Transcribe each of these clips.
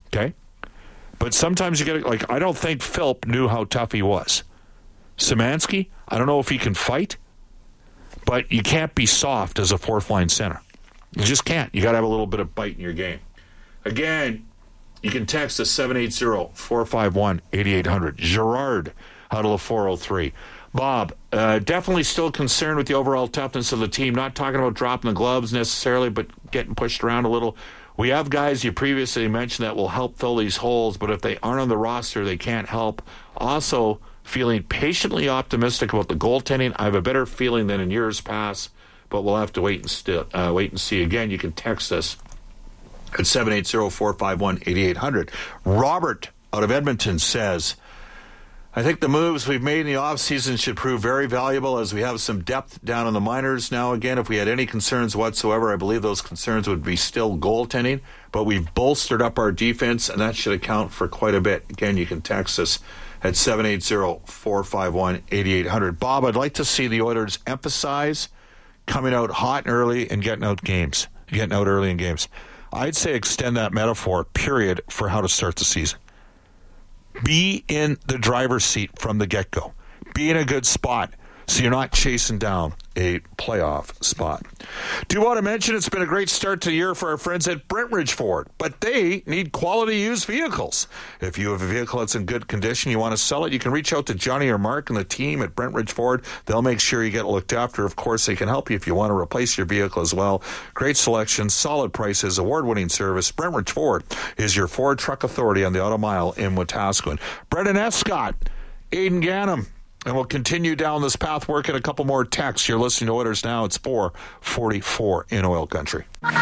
Okay? But sometimes you get like, I don't think Philp knew how tough he was. Szymanski, I don't know if he can fight, but you can't be soft as a fourth-line center. You just can't. You got to have a little bit of bite in your game. Again, you can text us 780-451-8800. Gerard out of the 403. Bob, definitely still concerned with the overall toughness of the team. Not talking about dropping the gloves necessarily, but getting pushed around a little. We have guys you previously mentioned that will help fill these holes, but if they aren't on the roster, they can't help. Also, feeling patiently optimistic about the goaltending. I have a better feeling than in years past, but we'll have to wait and see. Again, you can text us at 780-451-8800. Robert out of Edmonton says, I think the moves we've made in the offseason should prove very valuable as we have some depth down in the minors now. Again, if we had any concerns whatsoever, I believe those concerns would be still goaltending, but we've bolstered up our defense, and that should account for quite a bit. Again, you can text us at 780-451-8800. Bob, I'd like to see the Oilers emphasize coming out hot and early and getting out early in games. I'd say extend that metaphor, period, for how to start the season. Be in the driver's seat from the get-go. Be in a good spot so you're not chasing down a playoff spot. Do want to mention it's been a great start to the year for our friends at Brentridge Ford, but they need quality used vehicles. If you have a vehicle that's in good condition, you want to sell it, you can reach out to Johnny or Mark and the team at Brentridge Ford. They'll make sure you get looked after. Of course, they can help you if you want to replace your vehicle as well. Great selection, solid prices, award-winning service. Brentridge Ford is your Ford truck authority on the Auto Mile in Wetaskiwin. Brendan Escott, Aidan Gannam, and we'll continue down this path, working a couple more texts. You're listening to Oilers Now. It's 4:44 in Oil Country.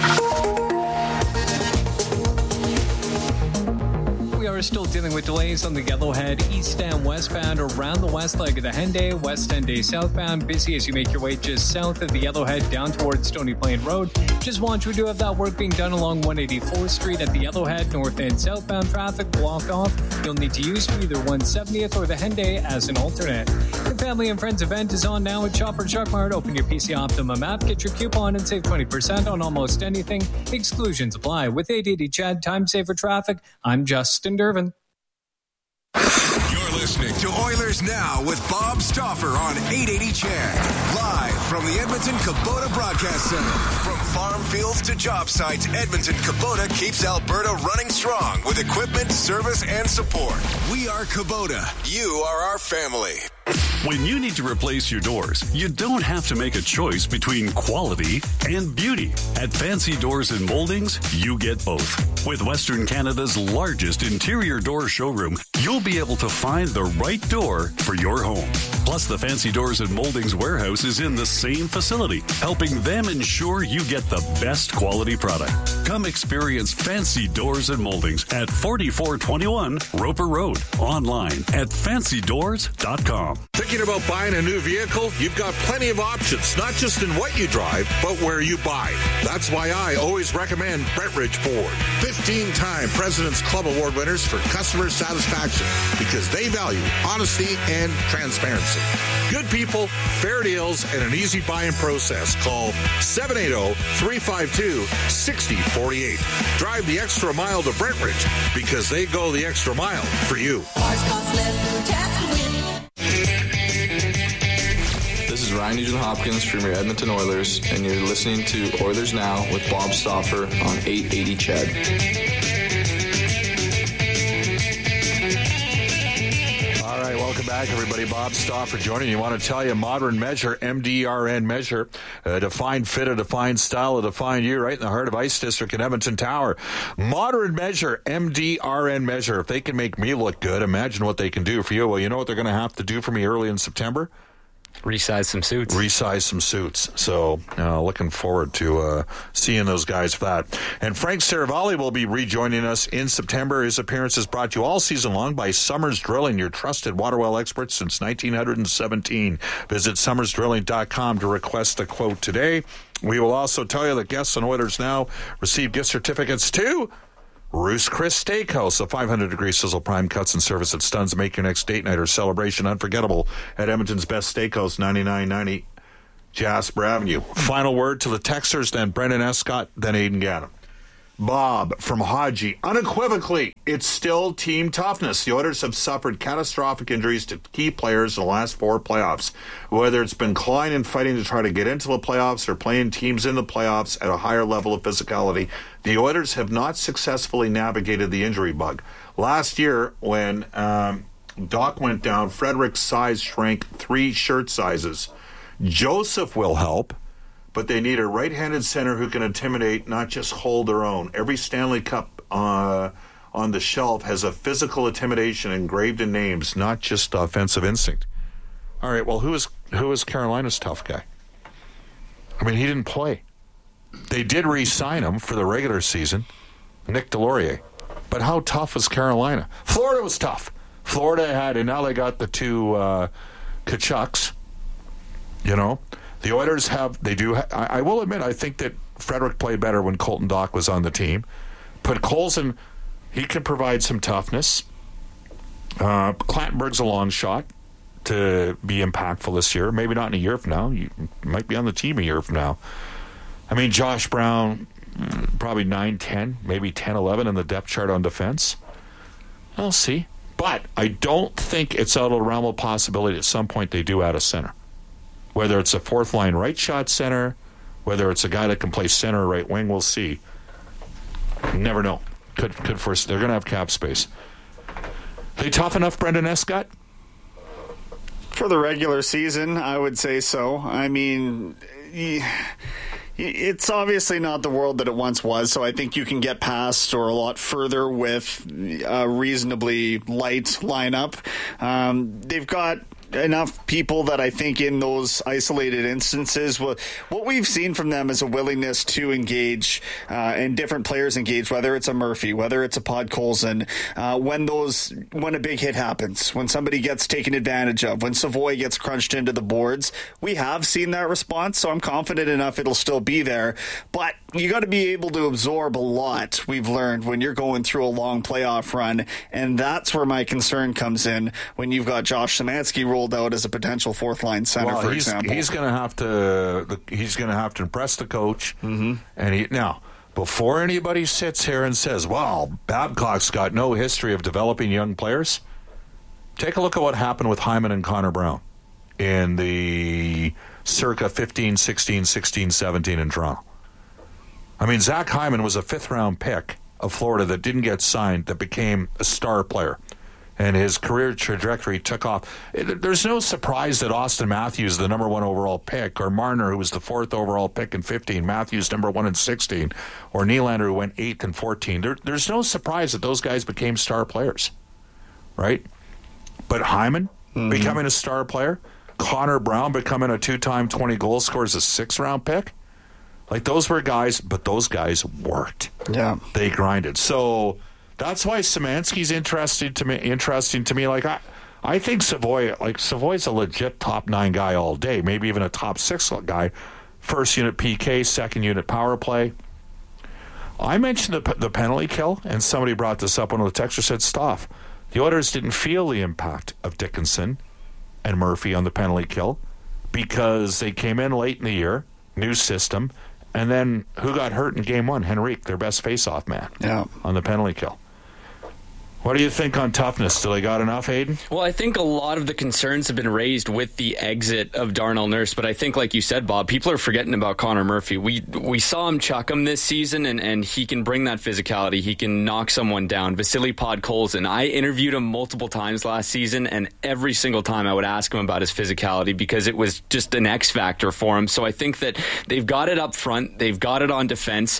We are still dealing with delays on the Yellowhead east and westbound around the west leg of the Henday, west Henday southbound. Busy as you make your way just south of the Yellowhead down towards Stony Plain Road. Just want you to have that work being done along 184th Street at the Yellowhead, north and southbound traffic blocked off. You'll need to use either 170th or the Henday as an alternate. The Family and Friends event is on now at Shoppers Drug Mart. Open your PC Optimum app, get your coupon, and save 20% on almost anything. Exclusions apply. With 880 Chad, time saver traffic, I'm Justin Dervin. You're listening to Oilers Now with Bob Stauffer on 880 Chad. Live from the Edmonton Kubota Broadcast Center. From farm fields to job sites, Edmonton Kubota keeps Alberta running strong with equipment, service, and support. We are Kubota. You are our family. When you need to replace your doors, you don't have to make a choice between quality and beauty. At Fancy Doors and Moldings, you get both. With Western Canada's largest interior door showroom, you'll be able to find the right door for your home. Plus, the Fancy Doors and Moldings warehouse is in the same facility, helping them ensure you get the best quality product. Come experience Fancy Doors and Moldings at 4421 Roper Road. Online at fancydoors.com. Thinking about buying a new vehicle? You've got plenty of options, not just in what you drive, but where you buy. That's why I always recommend Brentridge Ford. 15-time President's Club Award winners for customer satisfaction because they value honesty and transparency. Good people, fair deals, and an easy buying process. Call 780-352-6048. Drive the extra mile to Brentridge because they go the extra mile for you. This is Ryan Nugent-Hopkins from your Edmonton Oilers, and you're listening to Oilers Now with Bob Stauffer on 880 Chad. All right, welcome back, everybody. Bob Stauffer joining you. I want to tell you, Modern Measure, MDRN Measure, a defined fit, a defined style, a defined you, right in the heart of Ice District in Edmonton Tower. Modern Measure, MDRN Measure. If they can make me look good, imagine what they can do for you. Well, you know what they're going to have to do for me early in September? Resize some suits. So, looking forward to seeing those guys for that. And Frank Saravalli will be rejoining us in September. His appearance is brought to you all season long by Summers Drilling, your trusted water well experts since 1917. Visit summersdrilling.com to request a quote today. We will also tell you that guests on Oilers Now receive gift certificates to Ruth's Chris Steakhouse, a 500-degree sizzle prime cuts and service at Stuns. Make your next date night or celebration unforgettable at Edmonton's Best Steakhouse, 9990 Jasper Avenue. Final word to the texters, then Brendan Escott, then Aidan Gannam. Bob from Haji. Unequivocally, it's still team toughness. The Oilers have suffered catastrophic injuries to key players in the last 4 playoffs. Whether it's been clawing and fighting to try to get into the playoffs or playing teams in the playoffs at a higher level of physicality, the Oilers have not successfully navigated the injury bug. Last year, when Doc went down, Frederick's size shrank 3 shirt sizes. Joseph will help, but they need a right-handed center who can intimidate, not just hold their own. Every Stanley Cup on the shelf has a physical intimidation engraved in names, not just offensive instinct. All right, well, who is Carolina's tough guy? I mean, he didn't play. They did re-sign him for the regular season, Nick Delorier. But how tough was Carolina? Florida was tough. Florida had, and now they got the 2 Kachucks, you know. The Oilers I will admit, I think that Frederick played better when Colton Dach was on the team. But Colson, he can provide some toughness. Clattenburg's a long shot to be impactful this year. Maybe not in a year from now. You might be on the team a year from now. I mean, Josh Brown, probably 9-10, maybe 10-11 in the depth chart on defense. I'll see. But I don't think it's out of the realm of possibility at some point they do add a center. Whether it's a 4th-line right shot center, whether it's a guy that can play center or right wing, we'll see. Never know. Could first. They're going to have cap space. They tough enough, Brendan Escott? For the regular season, I would say so. I mean, it's obviously not the world that it once was, so I think you can get past or a lot further with a reasonably light lineup. They've got enough people that I think in those isolated instances, what we've seen from them is a willingness to engage and different players engage, whether it's a Murphy, whether it's a Podkolzin, when a big hit happens, when somebody gets taken advantage of, when Savoy gets crunched into the boards. We have seen that response, so I'm confident enough it'll still be there. But you got to be able to absorb a lot, we've learned, when you're going through a long playoff run, and that's where my concern comes in when you've got Josh Szymanski rolled out as a potential 4th-line center, for example. He's going to have to impress the coach. Mm-hmm. And now, before anybody sits here and says, "Well, Babcock's got no history of developing young players," take a look at what happened with Hyman and Connor Brown in the circa 15, 16, 16, 17 in Toronto. I mean, Zach Hyman was a 5th-round pick of Florida that didn't get signed, that became a star player. And his career trajectory took off. There's no surprise that Austin Matthews, the number 1 overall pick, or Marner, who was the 4th overall pick in 15, Matthews number 1 in 16, or Nylander, who went 8th in 14. There's no surprise that those guys became star players, right? But Hyman becoming a star player, Connor Brown becoming a 2-time 20-goal scorer as a 6th-round pick, like those were guys, but those guys worked. Yeah, they grinded. So that's why Szymanski's interesting to me. Like I think Savoy's a legit top 9 guy all day, maybe even a top 6 guy. 1st unit PK, 2nd unit power play. I mentioned the penalty kill, and somebody brought this up. One of the texters said, "Stop. The Oilers didn't feel the impact of Dickinson and Murphy on the penalty kill because they came in late in the year, new system." And then who got hurt in game 1? Henrique, their best face-off man, on the penalty kill. What do you think on toughness? Do they got enough, Hayden? Well, I think a lot of the concerns have been raised with the exit of Darnell Nurse, but I think, like you said, Bob, people are forgetting about Connor Murphy. We saw him chuck him this season, and he can bring that physicality. He can knock someone down. Vasily Podkolzin, I interviewed him multiple times last season, and every single time I would ask him about his physicality because it was just an X factor for him. So I think that they've got it up front. They've got it on defense.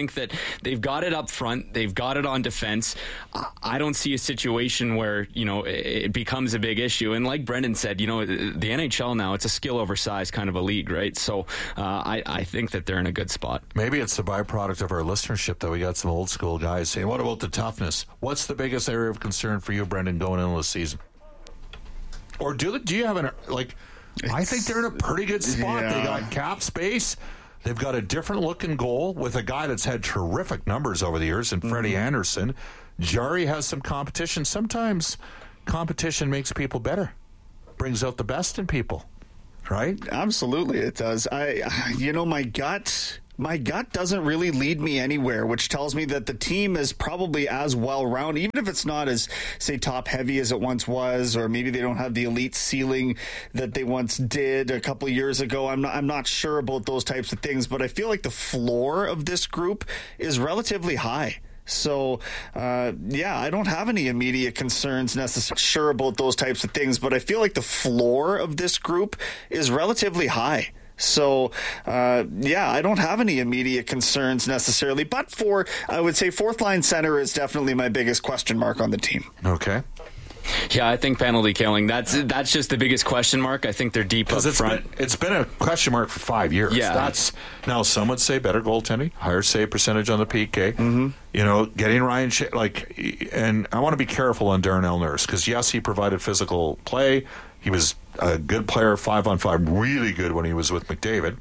I don't see a situation where, it becomes a big issue. And like Brendan said, the NHL now, it's a skill over size kind of a league, right? So I think that they're in a good spot. Maybe it's the byproduct of our listenership that we got some old school guys saying, what about the toughness? What's the biggest area of concern for you, Brendan, going into the season? Or do you have I think they're in a pretty good spot. Yeah. They got cap space. They've got a different looking goal with a guy that's had terrific numbers over the years in Freddie Anderson. Jari has some competition. Sometimes competition makes people better, brings out the best in people, right? Absolutely, it does. My gut my gut doesn't really lead me anywhere, which tells me that the team is probably as well-rounded, even if it's not as, say, top-heavy as it once was, or maybe they don't have the elite ceiling that they once did a couple of years ago. I'm not sure about those types of things, but I feel like the floor of this group is relatively high. So, I don't have any immediate concerns necessarily. Sure about those types of things, but I feel like the floor of this group is relatively high. So, I don't have any immediate concerns necessarily. But I would say fourth line center is definitely my biggest question mark on the team. Okay. Yeah, I think penalty killing. That's just the biggest question mark. I think they're deep up front. It's been a question mark for 5 years. Yeah. Now some would say better goaltending, higher save percentage on the PK. Mm-hmm. Getting Ryan and I want to be careful on Darnell Nurse because yes, he provided physical play. He was a good player, 5-on-5, really good when he was with McDavid.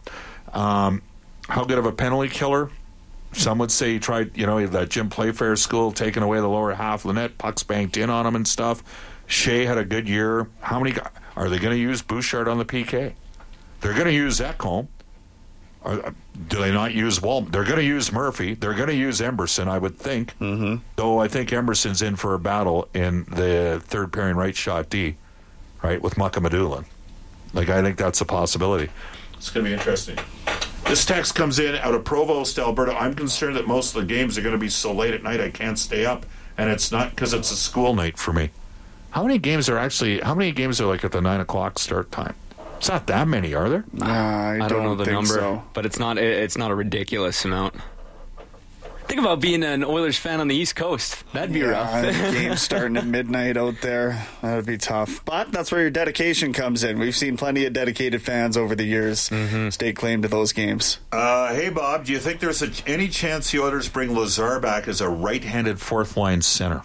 How good of a penalty killer? Some would say he tried, that Jim Playfair school, taking away the lower half of the net, pucks banked in on him and stuff. Shea had a good year. How many are they going to use Bouchard on the PK? They're going to use Ekholm. Do they not use Walton? They're going to use Murphy. They're going to use Emberson, I would think. Mm-hmm. Though I think Emberson's in for a battle in the third pairing right shot D, right, with Mukamadulin. I think that's a possibility. It's going to be interesting. This text comes in out of Provost, Alberta. I'm concerned that most of the games are going to be so late at night I can't stay up, and it's not because it's a school night for me. How many games are at the 9 o'clock start time? It's not that many, are there? I don't know the number, so. But it's not a ridiculous amount. Think about being an Oilers fan on the East Coast. That'd be rough. Games starting at midnight out there. That would be tough. But that's where your dedication comes in. We've seen plenty of dedicated fans over the years stake claim to those games. Hey, Bob, do you think there's any chance the Oilers bring Lazar back as a right-handed fourth-line center?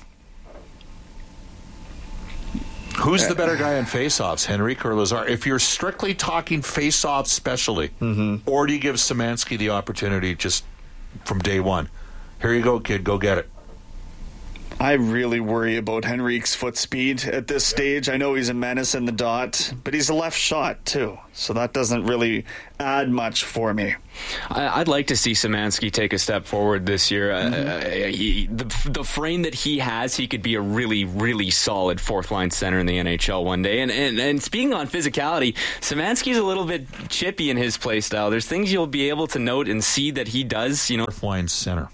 Who's the better guy in face-offs, Henrique or Lazar? If you're strictly talking face-off specialty, or do you give Szymanski the opportunity just from day one? Here you go, kid. Go get it. I really worry about Henrique's foot speed at this stage. I know he's a menace in the dot, but he's a left shot too, so that doesn't really add much for me. I'd like to see Szymanski take a step forward this year. The frame that he has, he could be a really, really solid fourth-line center in the NHL one day. And speaking on physicality, Szymanski's a little bit chippy in his play style. There's things you'll be able to note and see that he does. Fourth-line center.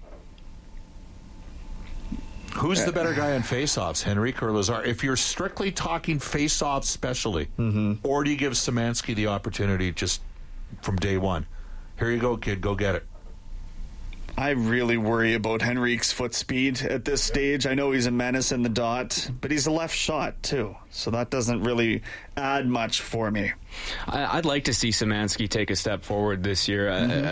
Who's the better guy in face-offs, Henrique or Lazar? If you're strictly talking face-off specialty, or do you give Szymanski the opportunity just from day one? Here you go, kid. Go get it. I really worry about Henrique's foot speed at this stage. I know he's a menace in the dot, but he's a left shot too, so that doesn't really add much for me. I'd like to see Szymanski take a step forward this year.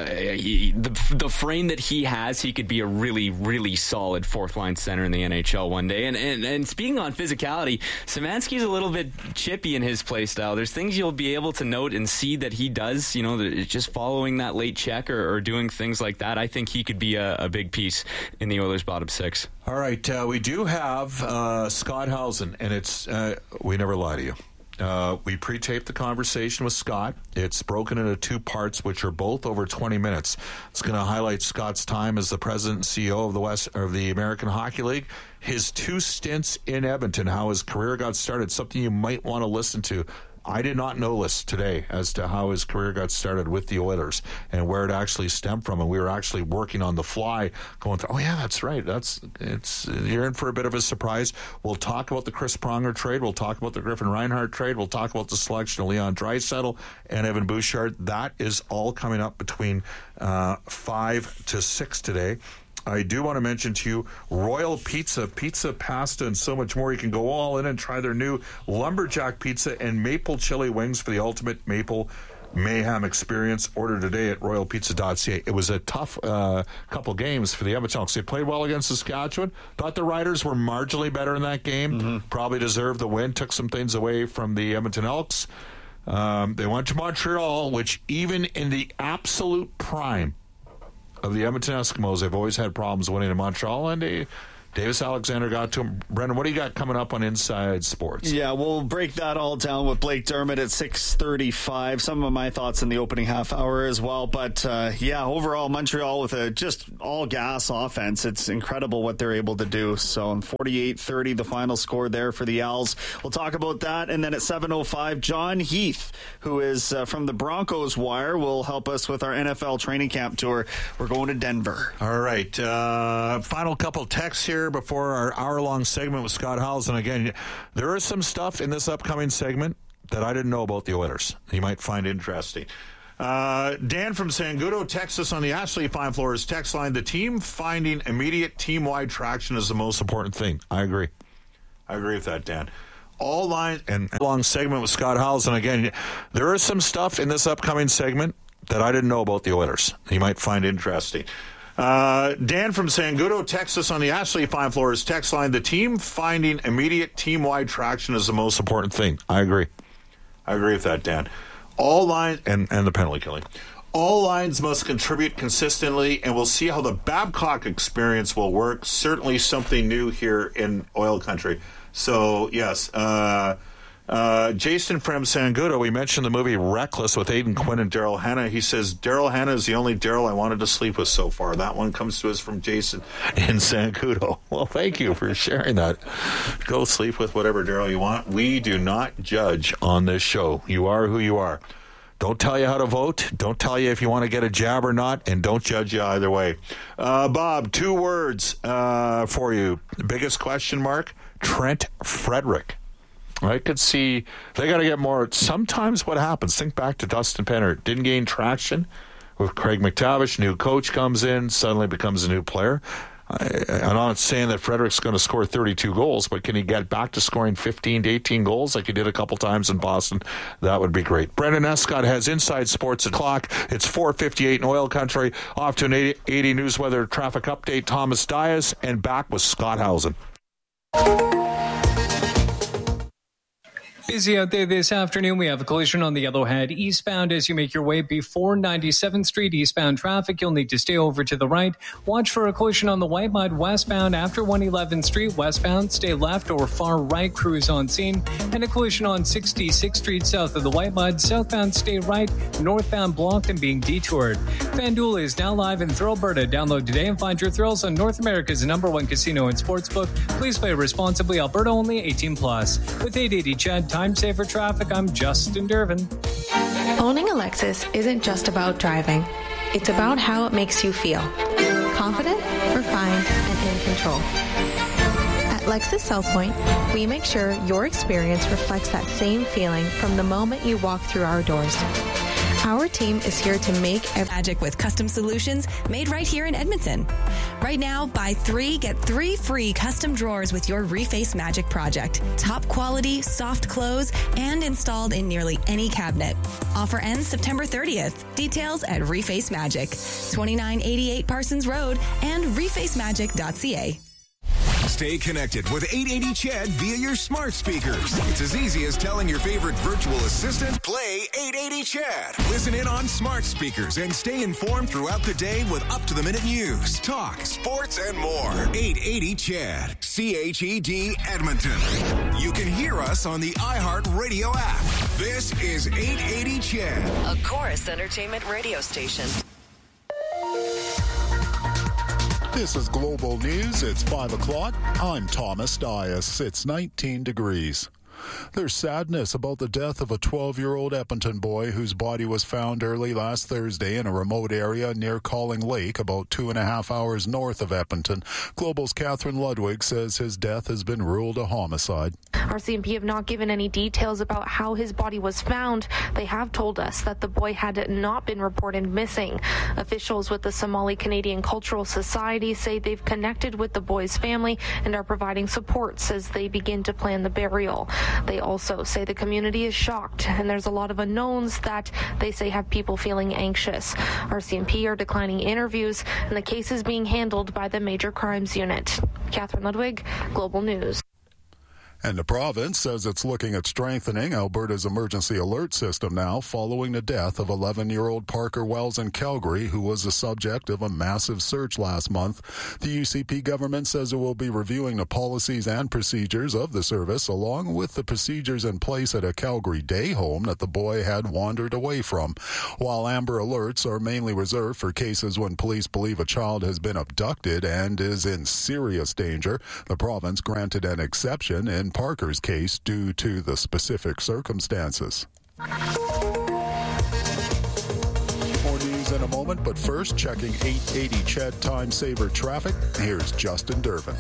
The frame that he has, he could be a really, really solid fourth-line center in the NHL one day. And speaking on physicality, Szymanski's a little bit chippy in his play style. There's things you'll be able to note and see that he does, just following that late check or doing things like that. I think he could be a big piece in the Oilers' bottom six. All right, we do have Scott Housen, and it's we never lie to you. We pre-taped the conversation with Scott. It's broken into two parts, which are both over 20 minutes. It's going to highlight Scott's time as the president and CEO of the American Hockey League, his 2 stints in Edmonton, how his career got started, something you might want to listen to. I did not know this today as to how his career got started with the Oilers and where it actually stemmed from. And we were actually working on the fly going through, oh, yeah, that's right. You're in for a bit of a surprise. We'll talk about the Chris Pronger trade. We'll talk about the Griffin Reinhart trade. We'll talk about the selection of Leon Draisaitl and Evan Bouchard. That is all coming up between 5 to 6 today. I do want to mention to you Royal Pizza, pasta, and so much more. You can go all in and try their new Lumberjack Pizza and Maple Chili Wings for the ultimate Maple Mayhem experience. Order today at royalpizza.ca. It was a tough couple games for the Edmonton Elks. They played well against Saskatchewan. Thought the Riders were marginally better in that game. Probably deserved the win. Took some things away from the Edmonton Elks. They went to Montreal, which even in the absolute prime of the Edmonton Eskimos, they've always had problems winning in Montreal, and Davis Alexander got to him. Brendan, what do you got coming up on Inside Sports? Yeah, we'll break that all down with Blake Dermott at 6:35. Some of my thoughts in the opening half hour as well. But, overall, Montreal with a just all-gas offense. It's incredible what they're able to do. So, 48-30, the final score there for the Owls. We'll talk about that. And then at 7:05, John Heath, who is from the Broncos Wire, will help us with our NFL training camp tour. We're going to Denver. All right. Final couple texts here before our hour-long segment with Scott Howells. Again, there is some stuff in this upcoming segment that I didn't know about the Oilers. You might find interesting. Dan from Sangudo texts us on the Ashley Fine Floors text line. The team finding immediate team-wide traction is the most important thing. I agree with that, Dan. All lines and long segment with Scott Howells. Again, there is some stuff in this upcoming segment that I didn't know about the Oilers. You might find interesting. Dan from Sangudo texts us on the Ashley Fine Floors text line. The team finding immediate team-wide traction is the most important thing. I agree with that, Dan. All lines and the penalty killing. All lines must contribute consistently, and we'll see how the Babcock experience will work. Certainly something new here in oil country. So, yes, Jason from Sangudo, we mentioned the movie Reckless with Aidan Quinn and Daryl Hannah. He says, Daryl Hannah is the only Daryl I wanted to sleep with so far. That one comes to us from Jason in Sangudo. Well, thank you for sharing that. Go sleep with whatever Daryl you want. We do not judge on this show. You are who you are. Don't tell you how to vote. Don't tell you if you want to get a jab or not, and don't judge you either way. Bob, 2 words for you. The biggest question mark, Trent Frederick. I could see they got to get more. Sometimes what happens, think back to Dustin Penner, didn't gain traction with Craig McTavish. New coach comes in, suddenly becomes a new player. I'm not saying that Frederick's going to score 32 goals, but can he get back to scoring 15 to 18 goals like he did a couple times in Boston? That would be great. Brendan Escott has Inside Sports at clock. It's 4:58 in oil country. Off to an 80 news weather traffic update. Thomas Dias, and back with Scott Howells. Busy out there this afternoon. We have a collision on the Yellowhead eastbound as you make your way before 97th Street. Eastbound traffic, you'll need to stay over to the right. Watch for a collision on the White Mud westbound after 111th Street. Westbound, stay left or far right. Crews on scene. And a collision on 66th Street south of the White Mud. Southbound, stay right. Northbound blocked and being detoured. FanDuel is now live in Thrillberta. Download today and find your thrills on North America's #1 casino and sportsbook. Please play responsibly. Alberta only, 18+. With 880 CHED, time saver traffic, I'm Justin Dervin. Owning a Lexus isn't just about driving. It's about how it makes you feel. Confident, refined, and in control. At Lexus South Point, we make sure your experience reflects that same feeling from the moment you walk through our doors. Our team is here to make magic with custom solutions made right here in Edmonton. Right now, buy 3, get 3 free custom drawers with your Reface Magic project. Top quality, soft close, and installed in nearly any cabinet. Offer ends September 30th. Details at Reface Magic, 2988 Parsons Road and refacemagic.ca. Stay connected with 880 CHED via your smart speakers. It's as easy as telling your favorite virtual assistant, play 880 CHED. Listen in on smart speakers and stay informed throughout the day with up-to-the-minute news, talk, sports, and more. 880 CHED. CHED Edmonton. You can hear us on the iHeartRadio app. This is 880 CHED. A Chorus Entertainment radio station. This is Global News. It's 5 o'clock. I'm Thomas Dias. It's 19 degrees. There's sadness about the death of a 12-year-old Edmonton boy whose body was found early last Thursday in a remote area near Calling Lake, about 2.5 hours north of Edmonton. Global's Catherine Ludwig says his death has been ruled a homicide. RCMP have not given any details about how his body was found. They have told us that the boy had not been reported missing. Officials with the Somali Canadian Cultural Society say they've connected with the boy's family and are providing supports as they begin to plan the burial. They also say the community is shocked, and there's a lot of unknowns that they say have people feeling anxious. RCMP are declining interviews, and the case is being handled by the Major Crimes Unit. Catherine Ludwig, Global News. And the province says it's looking at strengthening Alberta's emergency alert system now following the death of 11-year-old Parker Wells in Calgary, who was the subject of a massive search last month. The UCP government says it will be reviewing the policies and procedures of the service, along with the procedures in place at a Calgary day home that the boy had wandered away from. While Amber Alerts are mainly reserved for cases when police believe a child has been abducted and is in serious danger, the province granted an exception in Parker's case due to the specific circumstances. More news in a moment, but first, checking 880 CHED Time Saver traffic. Here's Justin Dervin.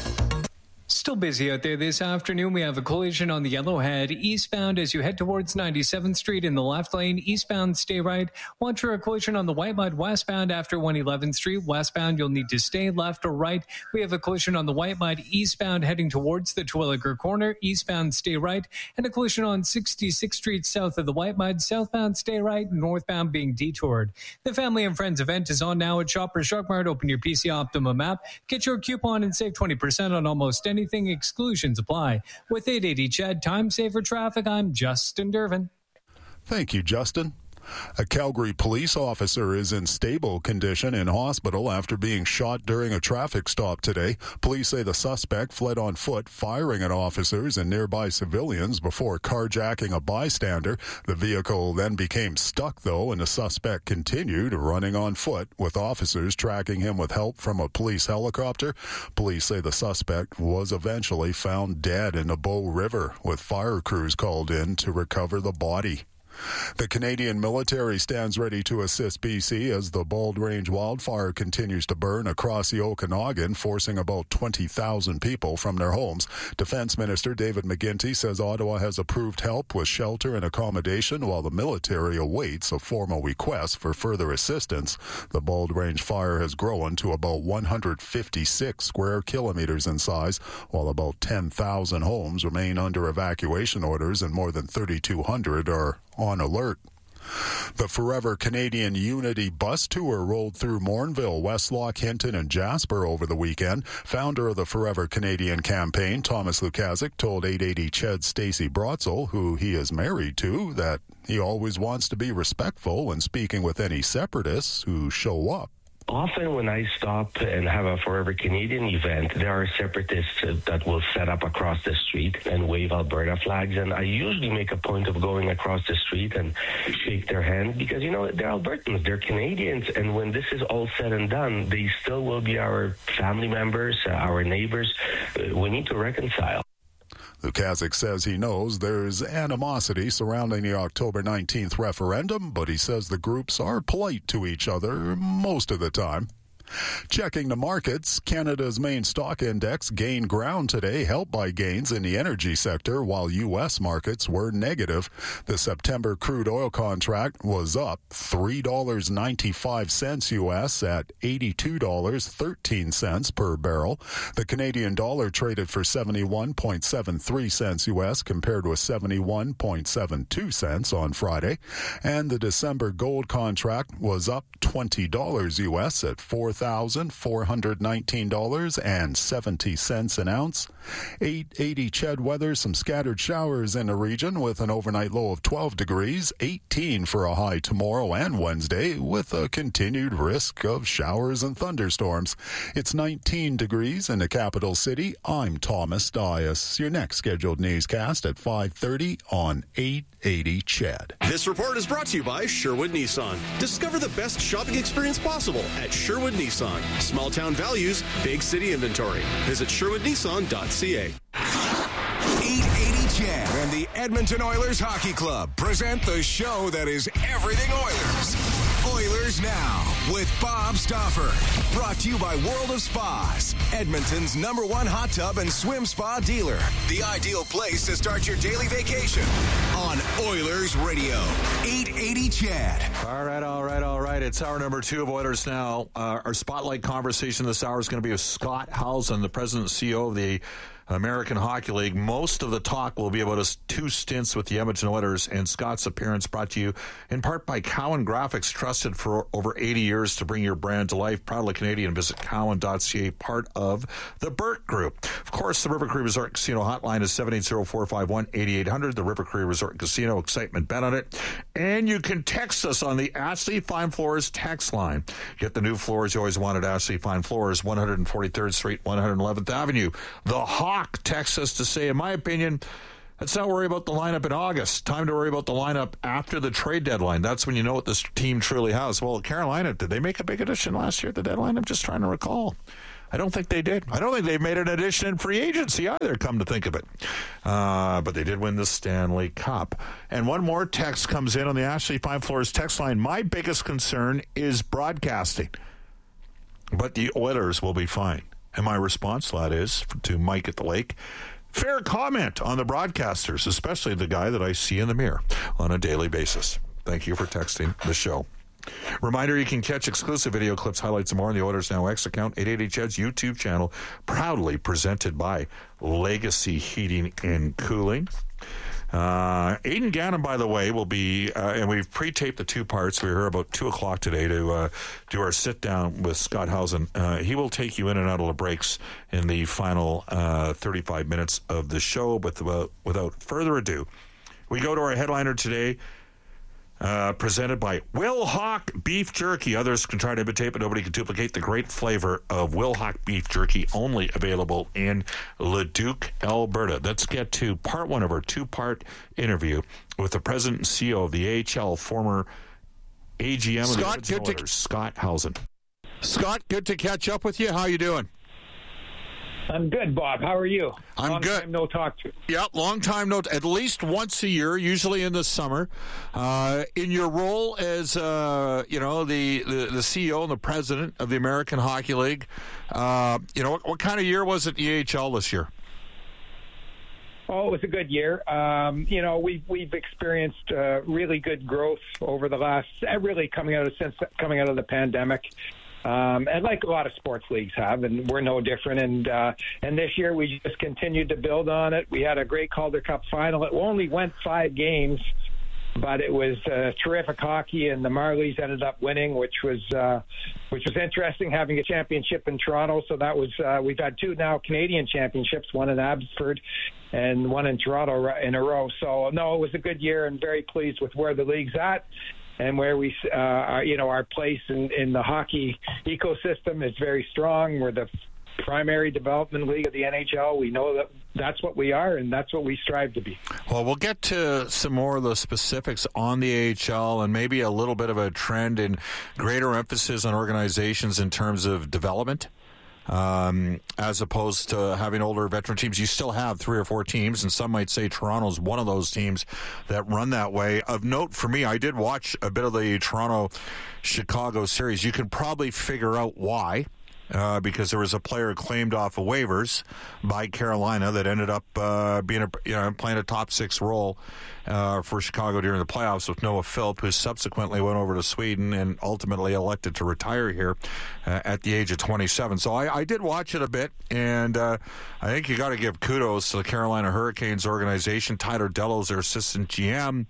Still busy out there this afternoon. We have a collision on the Yellowhead eastbound as you head towards 97th Street in the left lane. Eastbound, stay right. Watch for a collision on the Whitemud westbound after 111th Street. Westbound, you'll need to stay left or right. We have a collision on the Whitemud eastbound heading towards the Terwilliger corner. Eastbound, stay right. And a collision on 66th Street south of the Whitemud. Southbound, stay right. Northbound being detoured. The Family and Friends event is on now at Shoppers Drug Mart. Open your PC Optimum app. Get your coupon and save 20% on almost anything. Exclusions apply. With 880 CHED Time Saver Traffic, I'm Justin Dervin. Thank you, Justin. A Calgary police officer is in stable condition in hospital after being shot during a traffic stop today. Police say the suspect fled on foot, firing at officers and nearby civilians before carjacking a bystander. The vehicle then became stuck, though, and the suspect continued running on foot, with officers tracking him with help from a police helicopter. Police say the suspect was eventually found dead in the Bow River, with fire crews called in to recover the body. The Canadian military stands ready to assist BC as the Bald Range wildfire continues to burn across the Okanagan, forcing about 20,000 people from their homes. Defense Minister David McGuinty says Ottawa has approved help with shelter and accommodation while the military awaits a formal request for further assistance. The Bald Range fire has grown to about 156 square kilometers in size, while about 10,000 homes remain under evacuation orders and more than 3,200 are on alert. The Forever Canadian Unity bus tour rolled through Morinville, Westlock, Hinton, and Jasper over the weekend. Founder of the Forever Canadian campaign, Thomas Lukasik, told 880 CHED's Stacey Brotzel, who he is married to, that he always wants to be respectful when speaking with any separatists who show up. Often when I stop and have a Forever Canadian event, there are separatists that will set up across the street and wave Alberta flags. And I usually make a point of going across the street and shake their hand because, you know, they're Albertans, they're Canadians. And when this is all said and done, they still will be our family members, our neighbors. We need to reconcile. Lukasik says he knows there's animosity surrounding the October 19th referendum, but he says the groups are polite to each other most of the time. Checking the markets, Canada's main stock index gained ground today, helped by gains in the energy sector, while U.S. markets were negative. The September crude oil contract was up $3.95 U.S. at $82.13 per barrel. The Canadian dollar traded for 71.73 cents U.S. compared with 71.72 cents on Friday. And the December gold contract was up $20 U.S. at $4,419.70 an ounce. 880 CHED weather, some scattered showers in the region with an overnight low of 12 degrees, 18 for a high tomorrow and Wednesday with a continued risk of showers and thunderstorms. It's 19 degrees in the capital city. I'm Thomas Dias. Your next scheduled newscast at 5:30 on 880 CHED. This report is brought to you by Sherwood Nissan. Discover the best shopping experience possible at Sherwood Nissan. Small town values, big city inventory. Visit sherwoodnissan.ca. 880 CHED and the Edmonton Oilers Hockey Club present the show that is everything Oilers. Oilers Now with Bob Stauffer. Brought to you by World of Spas, Edmonton's #1 hot tub and swim spa dealer. The ideal place to start your daily vacation on Oilers Radio. 880 CHED. All right. It's hour number 2 of Oilers Now. Our spotlight conversation this hour is going to be with Scott Howson, the president and CEO of the American Hockey League. Most of the talk will be about his 2 stints with the Edmonton Oilers, and Scott's appearance brought to you in part by Cowan Graphics, trusted for over 80 years to bring your brand to life. Proudly Canadian. Visit cowan.ca, part of the Burt Group. Of course, the River Cree Resort Casino hotline is 780-451-8800. The River Cree Resort Casino, excitement bet on it. And you can text us on the Ashley Fine Floors text line. Get the new floors you always wanted. Ashley Fine Floors, 143rd Street, 111th Avenue. The Hawk texts us to say, in my opinion, let's not worry about the lineup in August. Time to worry about the lineup after the trade deadline. That's when you know what this team truly has. Well, Carolina, did they make a big addition last year at the deadline? I'm just trying to recall. I don't think they did. I don't think they made an addition in free agency either, come to think of it. But they did win the Stanley Cup. And one more text comes in on the Ashley Fine Floors text line. My biggest concern is broadcasting, but the Oilers will be fine. And my response to that is, to Mike at the Lake, fair comment on the broadcasters, especially the guy that I see in the mirror on a daily basis. Thank you for texting the show. Reminder, you can catch exclusive video clips, highlights, and more on the Oilers Now X account, 880 CHED's YouTube channel, proudly presented by Legacy Heating and Cooling. Aidan Gannon, by the way, will be, and we've pre-taped the 2 parts. We're here about 2 o'clock today to do our sit-down with Scott Housen. He will take you in and out of the breaks in the final 35 minutes of the show. But without further ado, we go to our headliner today, presented by Will Hawk Beef Jerky. Others can try to imitate, but nobody can duplicate the great flavor of Will Hawk Beef Jerky, only available in Leduc, Alberta. Let's get to part 1 of our 2-part interview with the president and CEO of the AHL, former AGM of the Edmonton Oilers, Scott Housen. Scott, good to catch up with you. How you doing? I'm good, Bob. How are you? I'm good. Long time no talk to. Yep, long time no. At least once a year, usually in the summer. In your role as the CEO and the president of the American Hockey League, what kind of year was it the AHL this year? Oh, it was a good year. We've experienced really good growth over the last, really coming out of the pandemic. And like a lot of sports leagues have, and we're no different. And this year we just continued to build on it. We had a great Calder Cup final. It only went 5 games, but it was terrific hockey, and the Marlies ended up winning, which was interesting, having a championship in Toronto. So that was we've had 2 now Canadian championships, one in Abbotsford and one in Toronto in a row. So no, it was a good year, and very pleased with where the league's at. And where we, our place in the hockey ecosystem is very strong. We're the primary development league of the NHL. We know that that's what we are, and that's what we strive to be. Well, we'll get to some more of the specifics on the AHL and maybe a little bit of a trend in greater emphasis on organizations in terms of development. As opposed to having older veteran teams. You still have 3 or 4 teams, and some might say Toronto's one of those teams that run that way. Of note for me, I did watch a bit of the Toronto-Chicago series. You can probably figure out why. Because there was a player claimed off of waivers by Carolina that ended up playing a top 6 role for Chicago during the playoffs with Noah Philp, who subsequently went over to Sweden and ultimately elected to retire here at the age of 27. So I did watch it a bit, and I think you got to give kudos to the Carolina Hurricanes organization. Tyler Dello's their assistant GM.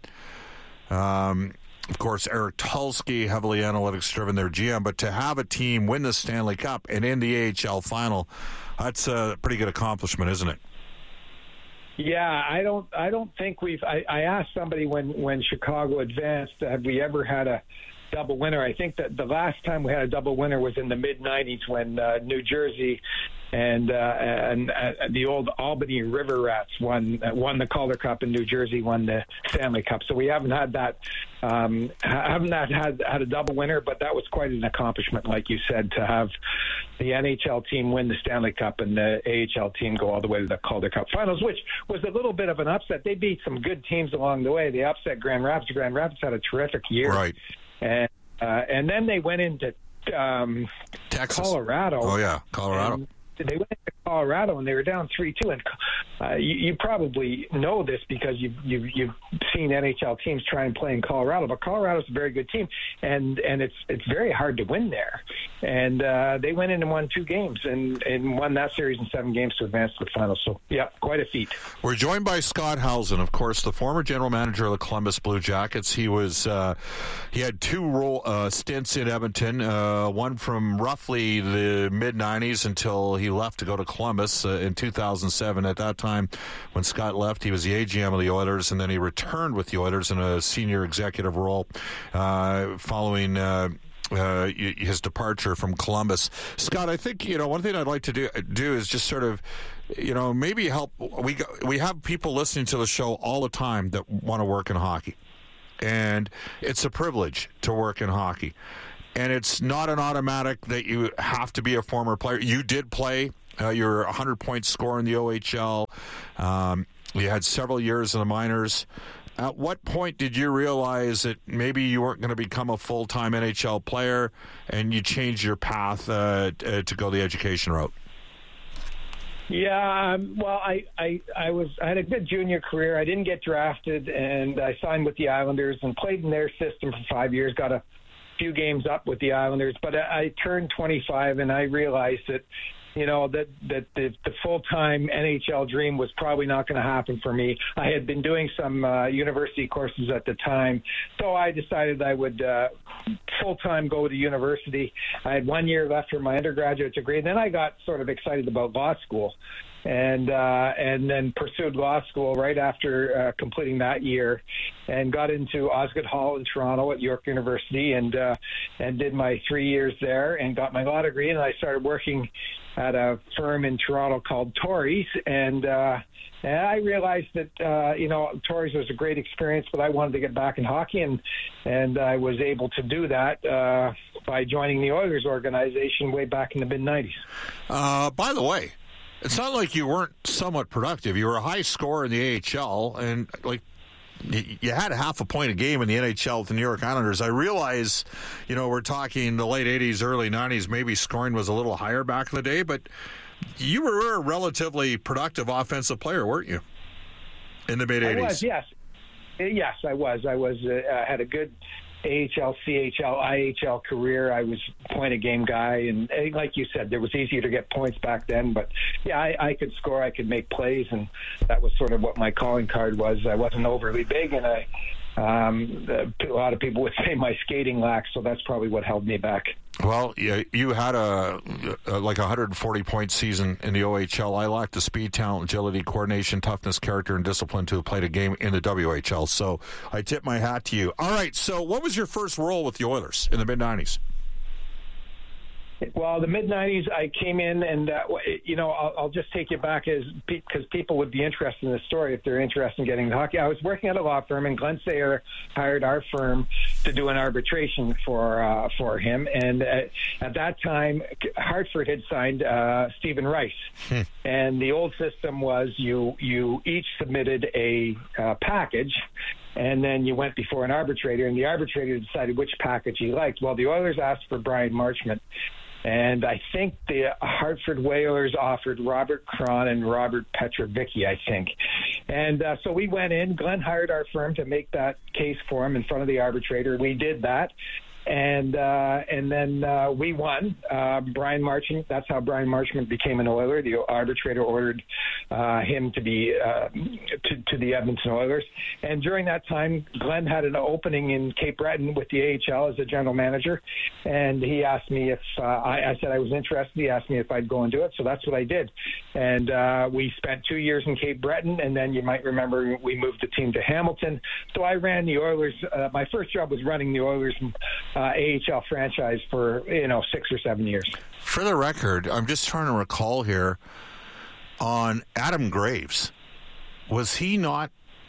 Of course, Eric Tulsky, heavily analytics-driven, their GM. But to have a team win the Stanley Cup and in the AHL final, that's a pretty good accomplishment, isn't it? Yeah, I don't think I asked somebody when Chicago advanced, have we ever had a double winner? I think that the last time we had a double winner was in the mid-'90s when New Jersey and the old Albany River Rats won the Calder Cup, and New Jersey won the Stanley Cup. So we haven't had that, had a double winner, but that was quite an accomplishment, like you said, to have the NHL team win the Stanley Cup and the AHL team go all the way to the Calder Cup finals, which was a little bit of an upset. They beat some good teams along the way. They upset Grand Rapids. Grand Rapids had a terrific year. Right. And then they went into Texas. Colorado. Oh, yeah, Colorado. they went into Colorado and they were down 3-2. And you probably know this because you've seen NHL teams try and play in Colorado. But Colorado's a very good team, and it's very hard to win there. And they went in and won 2 games and won that series in 7 games to advance to the finals. So, yeah, quite a feat. We're joined by Scott Howson, of course, the former general manager of the Columbus Blue Jackets. He had 2 stints in Edmonton, one from roughly the mid-'90s until he left to go to Columbus in 2007. At that time, when Scott left, he was the AGM of the Oilers, and then he returned with the Oilers in a senior executive role following his departure from Columbus. Scott, I think, one thing I'd like to do is just sort of, maybe help. We have people listening to the show all the time that want to work in hockey, and it's a privilege to work in hockey. And it's not an automatic that you have to be a former player. You did play. You're a 100-point scorer in the OHL. You had several years in the minors. At what point did you realize that maybe you weren't going to become a full-time NHL player and you changed your path to go the education route? Yeah, well, I had a good junior career. I didn't get drafted, and I signed with the Islanders and played in their system for 5 years, got a few games up with the Islanders. But I turned 25, and I realized that that the full-time NHL dream was probably not going to happen for me. I had been doing some university courses at the time, so I decided I would full-time go to university. I had 1 year left for my undergraduate degree, and then I got sort of excited about law school. And then pursued law school right after completing that year, and got into Osgoode Hall in Toronto at York University, and did my 3 years there, and got my law degree. And I started working at a firm in Toronto called Torys, and I realized that Torys was a great experience, but I wanted to get back in hockey, and I was able to do that by joining the Oilers organization way back in the mid-'90s. By the way, it's not like you weren't somewhat productive. You were a high scorer in the AHL, and you had half a point a game in the NHL with the New York Islanders. I realize, we're talking the late 80s, early 90s, maybe scoring was a little higher back in the day, but you were a relatively productive offensive player, weren't you, in the mid-'80s? I was, yes. Yes, I was. I had a good AHL, CHL, IHL career. I was a point-a-game guy, and like you said, it was easier to get points back then. But, yeah, I could score, I could make plays, and that was sort of what my calling card was. I wasn't overly big, and a lot of people would say my skating lacked, so that's probably what held me back. Well, you had a 140-point season in the OHL. I lacked the speed, talent, agility, coordination, toughness, character, and discipline to have played a game in the WHL. So I tip my hat to you. All right, so what was your first role with the Oilers in the mid-'90s? Well, the mid-'90s, I came in, and, I'll just take you back because people would be interested in the story if they're interested in getting into hockey. I was working at a law firm, and Glenn Sayer hired our firm to do an arbitration for him. And at that time, Hartford had signed Stephen Rice. And the old system was you each submitted a package, and then you went before an arbitrator, and the arbitrator decided which package he liked. Well, the Oilers asked for Brian Marchment, and I think the Hartford Whalers offered Robert Cron and Robert Petrovicki, I think. And so we went in. Glenn hired our firm to make that case for him in front of the arbitrator. We did that. And then we won. Brian Marchment, that's how Brian Marchment became an Oiler. The arbitrator ordered him to be to the Edmonton Oilers. And during that time, Glenn had an opening in Cape Breton with the AHL as a general manager. And he asked me if I said I was interested. He asked me if I'd go and do it. So that's what I did. And we spent 2 years in Cape Breton. And then you might remember we moved the team to Hamilton. So I ran the Oilers. My first job was running the Oilers AHL franchise for 6 or 7 years. For the record, I'm just trying to recall here on Adam Graves. Was he not?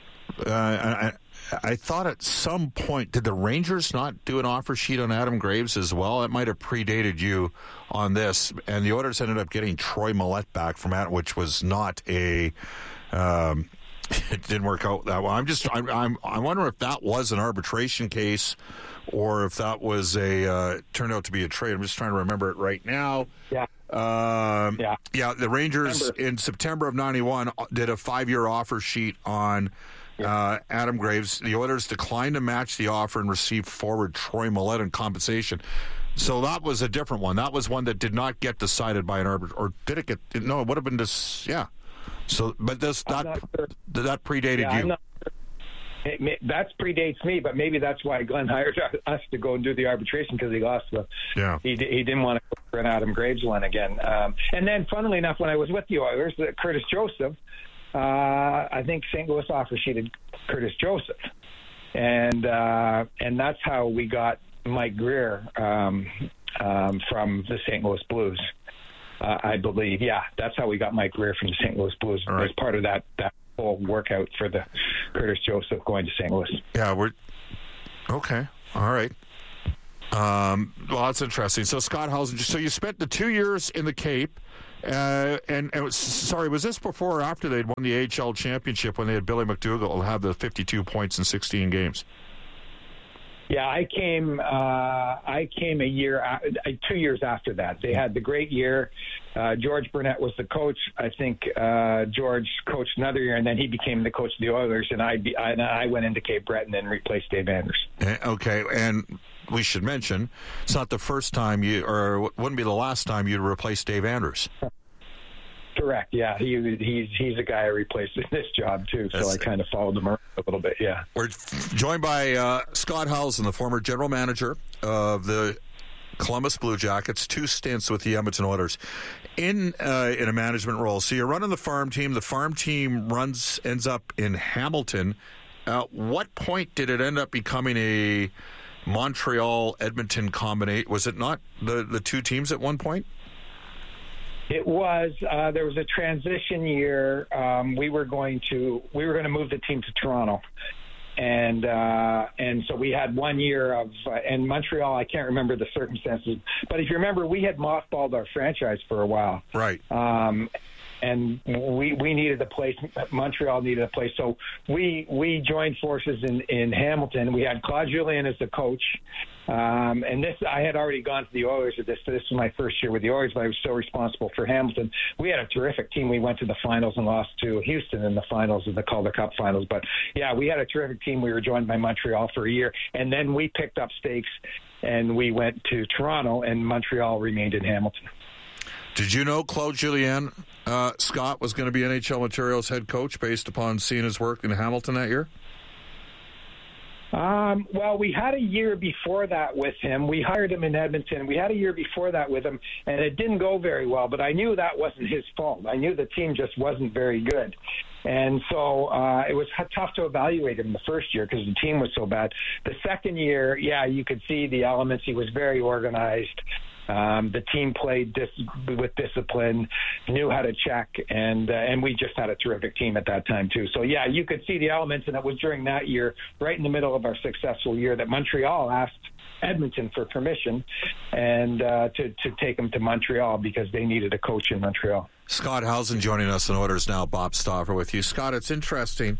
I thought at some point, did the Rangers not do an offer sheet on Adam Graves as well? It might have predated you on this, and the Oilers ended up getting Troy Millette back from that, which was not a. It didn't work out that well. I wonder if that was an arbitration case, or if that was turned out to be a trade. I'm just trying to remember it right now. Yeah. The Rangers in September of 91 did a 5-year offer sheet on Adam Graves. The Oilers declined to match the offer and received forward Troy Millette in compensation. So that was a different one. That was one that did not get decided by an arbiter. Or did it get? No, it would have been this. Yeah. So, but that predated you. That predates me, but maybe that's why Glenn hired us to go and do the arbitration, because he lost the. Yeah. He didn't want to go for an Adam Graves one again. And then, funnily enough, when I was with the Oilers, Curtis Joseph, I think St. Louis offer sheeted Curtis Joseph, and that's how we got Mike Greer from the St. Louis Blues. I believe, that's how we got Mike Greer from the St. Louis Blues. Right. As part of that whole workout for the Curtis Joseph going to St. Louis. Yeah, we're okay. All right. Well, that's interesting. So Scott Housen, so you spent the 2 years in the Cape, and was this before or after they'd won the AHL championship when they had Billy McDougall have the 52 points in 16 games? Yeah, I came a year, 2 years after that. They had the great year. George Burnett was the coach. I think George coached another year, and then he became the coach of the Oilers, and I went into Cape Breton and replaced Dave Anders. Okay, and we should mention, it's not the first time or wouldn't be the last time you'd replace Dave Anders. Correct. Yeah, he's the guy I replaced in this job too. So I kind of followed him around a little bit. Yeah. We're joined by Scott Housen, the former general manager of the Columbus Blue Jackets, 2 stints with the Edmonton Oilers in a management role. So you're running the farm team. The farm team ends up in Hamilton. What point did it end up becoming a Montreal-Edmonton combination? Was it not the 2 teams at one point? It was. There was a transition year. We were going to move the team to Toronto, and so we had 1 year of and Montreal. I can't remember the circumstances, but if you remember, we had mothballed our franchise for a while, right? And we needed a place. Montreal needed a place, so we joined forces in Hamilton. We had Claude Julien as the coach. And this, I had already gone to the Oilers at this. So this was my first year with the Oilers, but I was still responsible for Hamilton. We had a terrific team. We went to the finals and lost to Houston in the finals of the Calder Cup finals. But yeah, we had a terrific team. We were joined by Montreal for a year, and then we picked up stakes and we went to Toronto, and Montreal remained in Hamilton. Did you know Claude Julien, Scott, was going to be NHL Materials head coach based upon seeing his work in Hamilton that year? Well, we had a year before that with him. We hired him in Edmonton. We had a year before that with him, and it didn't go very well, but I knew that wasn't his fault. I knew the team just wasn't very good. And so it was tough to evaluate him the first year because the team was so bad. The second year, yeah, you could see the elements. He was very organized. The team played with discipline, knew how to check, and we just had a terrific team at that time too. So yeah, you could see the elements, and it was during that year, right in the middle of our successful year, that Montreal asked Edmonton for permission and to take him to Montreal because they needed a coach in Montreal. Scott Housen joining us in Oilers Now. Bob Stauffer with you. Scott, it's interesting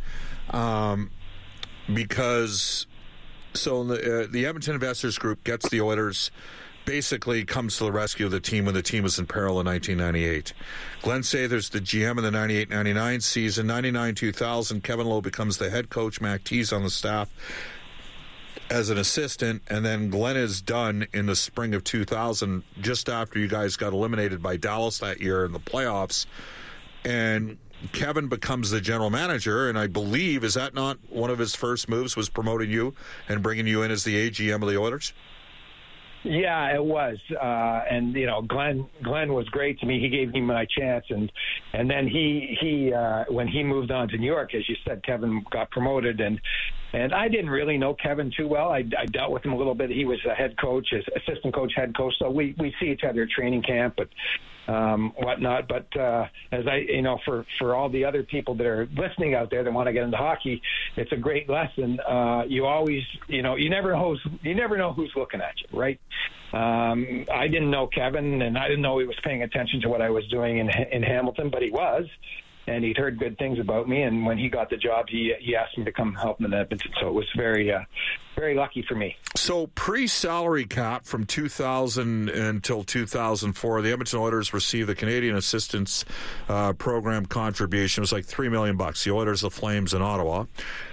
because the Edmonton Investors Group gets the Oilers, basically comes to the rescue of the team when the team was in peril in 1998. Glenn Sather's the GM in the 98-99 season. 99-2000, Kevin Lowe becomes the head coach. Mac T's on the staff as an assistant, and then Glenn is done in the spring of 2000, just after you guys got eliminated by Dallas that year in the playoffs. And Kevin becomes the general manager, and I believe, is that not one of his first moves, was promoting you and bringing you in as the AGM of the Oilers? Yeah, it was, and you know, Glenn was great to me. He gave me my chance, and then he when he moved on to New York, as you said, Kevin got promoted, and I didn't really know Kevin too well. I dealt with him a little bit. He was a head coach, assistant coach, head coach, so we see each other at training camp, but whatnot. But as for all the other people that are listening out there that want to get into hockey, it's a great lesson. You always, you never know who's looking at you, right? I didn't know Kevin, and I didn't know he was paying attention to what I was doing in Hamilton, but he was. and he'd heard good things about me. And when he got the job, he asked me to come help him in Edmonton. So it was very lucky for me. So pre-salary cap from 2000 until 2004, the Edmonton Oilers received the Canadian Assistance Program contribution. It was like $3 million. The Oilers, the Flames, and Ottawa.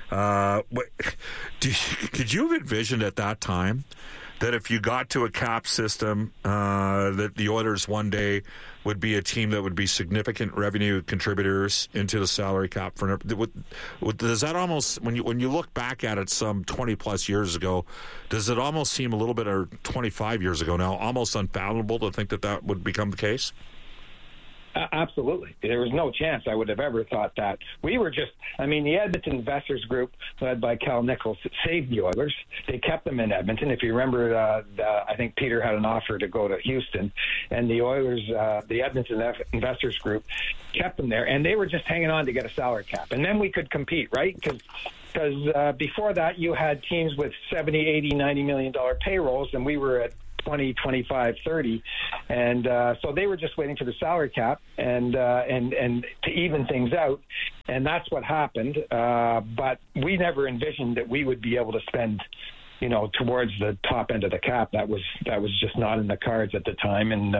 Could you have envisioned at that time that if you got to a cap system, that the Oilers one day would be a team that would be significant revenue contributors into the salary cap? Does that almost, when you look back at it some 20 plus years ago, does it almost seem a little bit, or 25 years ago now, almost unfathomable to think that would become the case? Absolutely. There was no chance I would have ever thought that. We were just, the Edmonton Investors Group, led by Cal Nichols, saved the Oilers. They kept them in Edmonton. If you remember, I think Peter had an offer to go to Houston, and the Oilers, the Edmonton Investors Group, kept them there, and they were just hanging on to get a salary cap. And then we could compete, right? Because before that, you had teams with $70, $80, $90 million payrolls, and we were at 20, 25, 30, and so they were just waiting for the salary cap and to even things out, and that's what happened. But we never envisioned that we would be able to spend, towards the top end of the cap. That was just not in the cards at the time, and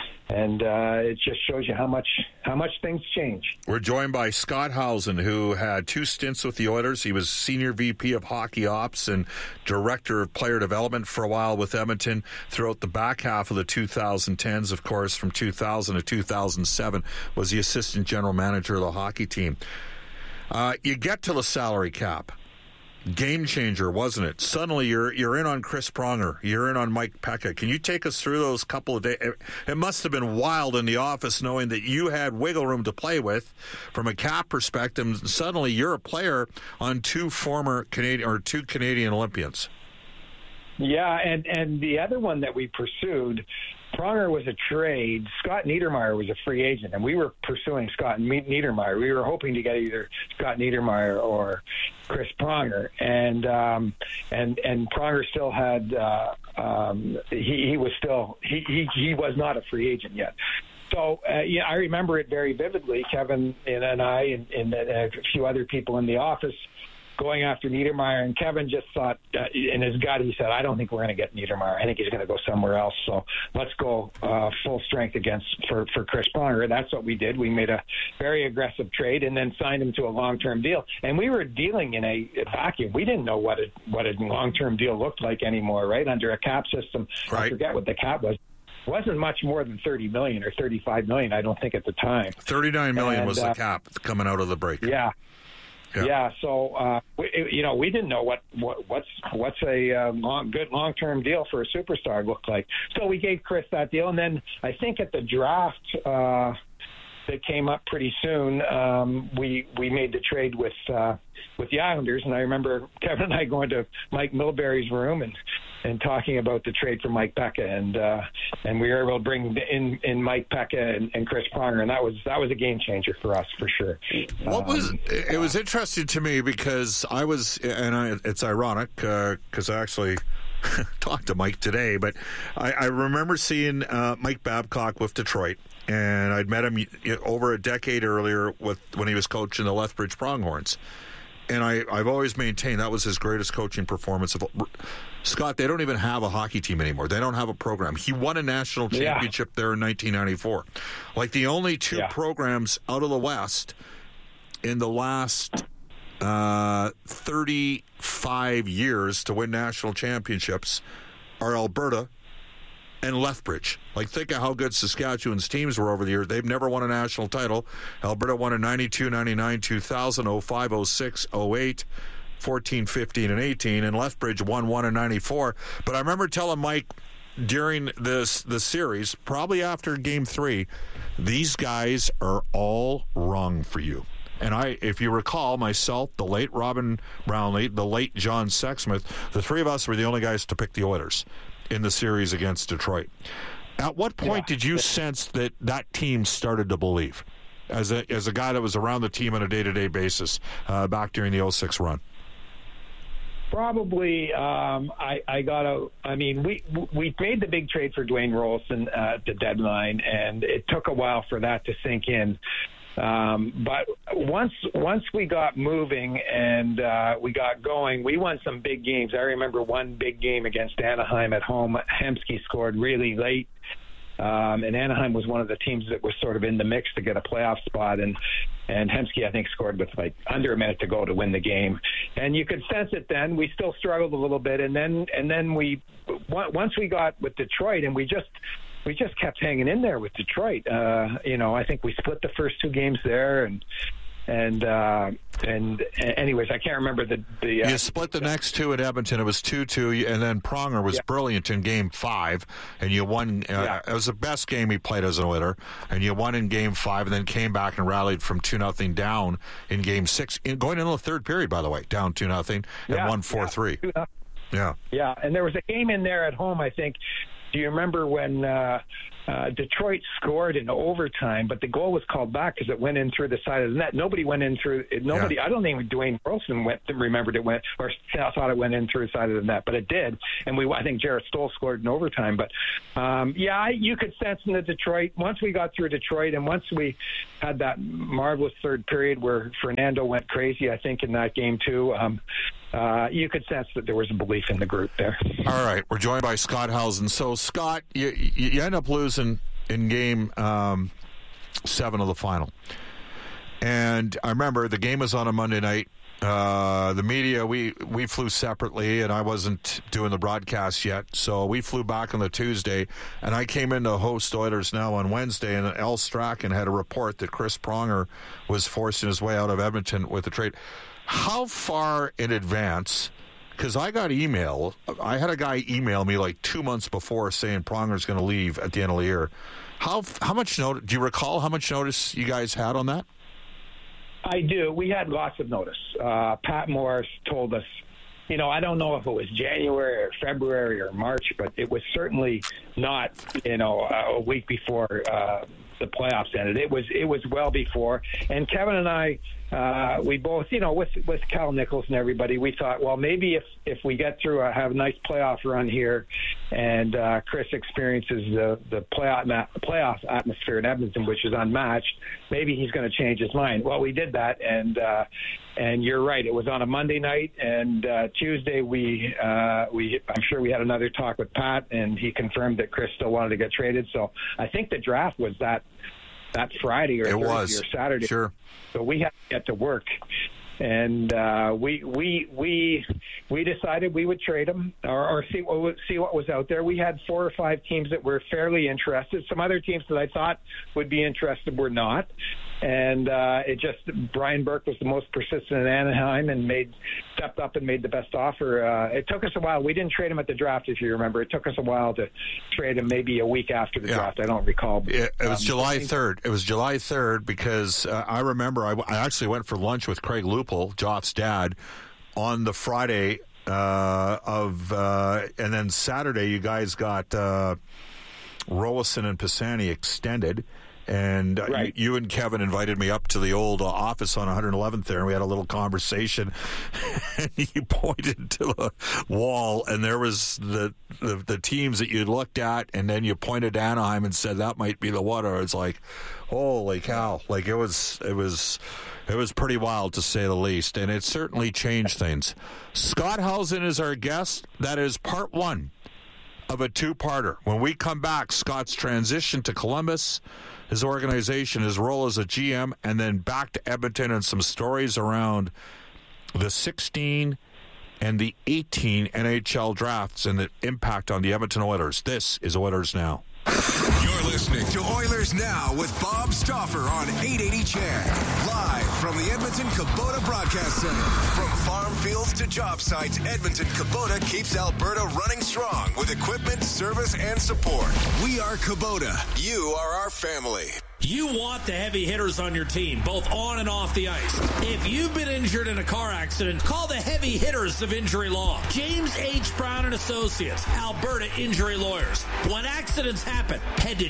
it just shows you how much things change. We're joined by Scott Howson, who had 2 stints with the Oilers. He was Senior VP of Hockey Ops and Director of Player Development for a while with Edmonton throughout the back half of the 2010s. Of course, from 2000 to 2007 was the Assistant General Manager of the hockey team. You get to the salary cap. Game changer, wasn't it? Suddenly you're in on Chris Pronger. You're in on Mike Peca. Can you take us through those couple of days? It must have been wild in the office knowing that you had wiggle room to play with from a cap perspective. Suddenly you're a player on 2 Canadian Olympians. Yeah, and the other one that we pursued, Pronger was a trade. Scott Niedermayer was a free agent, and we were pursuing Scott Niedermayer. We were hoping to get either Scott Niedermayer or Chris Pronger, and Pronger still had he was not a free agent yet. So I remember it very vividly. Kevin and I and a few other people in the office going after Niedermayer, and Kevin just thought in his gut, he said, I don't think we're going to get Niedermayer. I think he's going to go somewhere else. So let's go full strength for Chris Pronger. That's what we did. We made a very aggressive trade and then signed him to a long-term deal. And we were dealing in a vacuum. We didn't know what a long-term deal looked like anymore, right? Under a cap system. Right. I forget what the cap was. It wasn't much more than $30 million or $35 million, I don't think, at the time. $39 million was the cap coming out of the break. Yeah. Yeah, so we didn't know what's a good long-term deal for a superstar looked like. So we gave Chris that deal, and then I think at the draft that came up pretty soon, we made the trade with the Islanders, and I remember Kevin and I going to Mike Milbury's room and talking about the trade for Mike Peca, and we were able to bring in Mike Peca and Chris Pronger, and that was a game changer for us for sure. It was interesting to me because it's ironic because I actually talked to Mike today, but I remember seeing Mike Babcock with Detroit, and I'd met him over a decade earlier when he was coaching the Lethbridge Pronghorns. And I've always maintained that was his greatest coaching performance. Scott, they don't even have a hockey team anymore. They don't have a program. He won a national championship there in 1994. Like the only 2 programs out of the West in the last 35 years to win national championships are Alberta and Lethbridge. Like, think of how good Saskatchewan's teams were over the years. They've never won a national title. Alberta won in 92, 99, 2000, 05, 06, 08, 14, 15, and 18, and Lethbridge won one in 94. But I remember telling Mike during the series, probably after Game 3, these guys are all wrong for you. And if you recall, myself, the late Robin Brownlee, the late John Sexsmith, the 3 of us were the only guys to pick the Oilers in the series against Detroit. At what point did you sense that team started to believe, as a guy that was around the team on a day-to-day basis back during the 06 run? Probably, we made the big trade for Dwayne Rolson at the deadline, and it took a while for that to sink in. But once we got moving and we got going, we won some big games. I remember one big game against Anaheim at home. Hemsky scored really late. And Anaheim was one of the teams that was sort of in the mix to get a playoff spot, and Hemsky, I think, scored with like under a minute to go to win the game. And you could sense it then. We still struggled a little bit, and then we once we got with Detroit, and we just kept hanging in there with Detroit. I think we split the first two games there, and anyways, I can't remember the you split the next two at Edmonton. It was 2-2, and then Pronger was brilliant in Game 5, and you won. It was the best game he played as an Oiler, and you won in Game 5, and then came back and rallied from 2-0 down in Game 6, going into the third period, by the way, down 2-0, and won 4-3. Yeah, and there was a game in there at home, I think. Do you remember when Detroit scored in overtime, but the goal was called back because it went in through the side of the net? Nobody went in through it. Nobody. I don't think Dwayne Burleson remembered it went or thought it went in through the side of the net, but it did. And I think Jarrett Stoll scored in overtime. But you could sense in the Detroit, once we got through Detroit, and once we had that marvelous third period where Fernando went crazy, I think in that game too. You could sense that there was a belief in the group there. All right, we're joined by Scott Howson. So, Scott, you end up losing in Game 7 of the final. And I remember the game was on a Monday night. The media, we flew separately, and I wasn't doing the broadcast yet. So we flew back on the Tuesday, and I came in to host Oilers Now on Wednesday, and Al Strachan had a report that Chris Pronger was forcing his way out of Edmonton with the trade. How far in advance? Because I got email. I had a guy email me like 2 months before saying Pronger's going to leave at the end of the year. How much notice? Do you recall how much notice you guys had on that? I do. We had lots of notice. Pat Morris told us, I don't know if it was January or February or March, but it was certainly not, a week before the playoffs ended. It was well before. And Kevin and I, we both, with Cal Nichols and everybody, we thought, well, maybe if we get through, have a nice playoff run here, and Chris experiences the playoff atmosphere in Edmonton, which is unmatched, maybe he's going to change his mind. Well, we did that, and you're right. It was on a Monday night, and Tuesday I'm sure we had another talk with Pat, and he confirmed that Chris still wanted to get traded. So I think the draft was that Friday or Thursday or Saturday. Sure. So we had to get to work, and we decided we would trade him or see what was out there. We had 4 or 5 teams that were fairly interested. Some other teams that I thought would be interested were not. And Brian Burke was the most persistent in Anaheim and stepped up and made the best offer. It took us a while. We didn't trade him at the draft, if you remember. It took us a while to trade him, maybe a week after the draft. I don't recall. It was July 3rd. It was July 3rd because I remember I actually went for lunch with Craig Lupel, Joff's dad, on the Friday and then Saturday you guys got Rowison and Pisani extended. And you and Kevin invited me up to the old office on 111th there, and we had a little conversation. And you pointed to the wall, and there was the teams that you looked at, and then you pointed to Anaheim and said that might be the one. It's like, holy cow! Like it was pretty wild to say the least, and it certainly changed things. Scott Howson is our guest. That is part 1 of a 2-parter. When we come back, Scott's transition to Columbus, his organization, his role as a GM, and then back to Edmonton and some stories around the 16 and the 18 NHL drafts and the impact on the Edmonton Oilers. This is Oilers Now. You're listening to Oilers Now with Bob Stauffer on 880 CHED. Live from the Edmonton Kubota Broadcast Center. From farm fields to job sites, Edmonton Kubota keeps Alberta running strong with equipment, service, and support. We are Kubota. You are our family. You want the heavy hitters on your team, both on and off the ice. If you've been injured in a car accident, call the heavy hitters of Injury Law. James H. Brown and Associates, Alberta Injury Lawyers. When accidents happen, head to